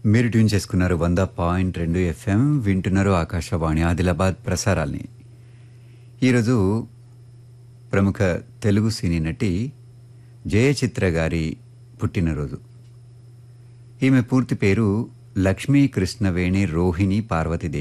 మీరు ట్యూన్ చేసుకున్నారు 100.2 ఎఫ్ఎం వింటున్నారు ఆకాశవాణి ఆదిలాబాద్ ప్రసారాల్ని. ఈరోజు ప్రముఖ తెలుగు సినీ నటి జయచిత్ర గారి పుట్టినరోజు. ఈమె పూర్తి పేరు లక్ష్మీ కృష్ణవేణి రోహిణి పార్వతీదేవి.